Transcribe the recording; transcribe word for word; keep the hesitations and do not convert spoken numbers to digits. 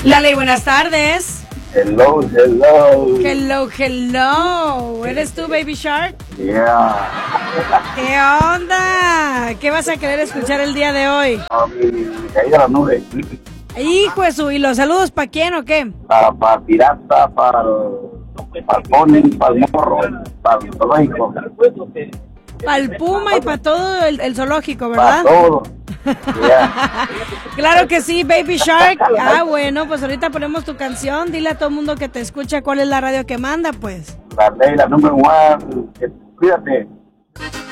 Lali, buenas tardes. Hello, hello. Hello, hello. ¿Eres tú, Baby Shark? Yeah. ¿Qué onda? ¿Qué vas a querer escuchar el día de hoy? A mi caída a la nube. Hijo de su, ¿y los saludos para quién o qué? Para pa pirata, para el pony, para el morro, para el zoológico. Para el puma y para todo el, el zoológico, Para ¿verdad? todo. Yeah. Claro que sí, Baby Shark. Ah, bueno, pues ahorita ponemos tu canción. Dile a todo el mundo que te escucha cuál es la radio que manda, pues. La ley, la número one. Cuídate.